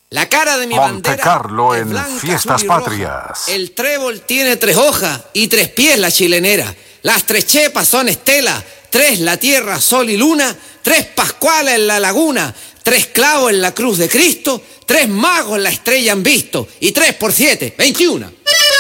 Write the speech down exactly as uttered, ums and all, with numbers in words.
La cara de mi Monte bandera Carlo es en blanca, Fiestas azul y roja. Patrias. El trébol tiene tres hojas y tres pies la chilenera. Las tres chepas son estela, tres la tierra, sol y luna, tres pascuales en la laguna, tres clavos en la cruz de Cristo, tres magos la estrella han visto y tres por siete, veintiuno.